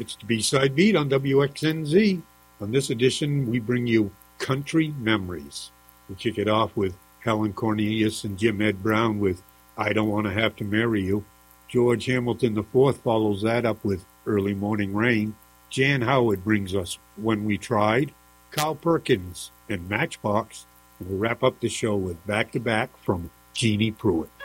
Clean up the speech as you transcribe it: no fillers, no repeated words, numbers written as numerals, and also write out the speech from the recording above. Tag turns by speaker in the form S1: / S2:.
S1: It's the B-Side Beat on WXNZ. On this edition, we bring you Country Memories. We kick it off with Helen Cornelius and Jim Ed Brown with I Don't Want to Have to Marry You. George Hamilton IV follows that up with Early Morning Rain. Jan Howard brings us When We Tried. Carl Perkins and Matchbox. And we'll wrap up the show with Back to Back from Jeannie Pruitt.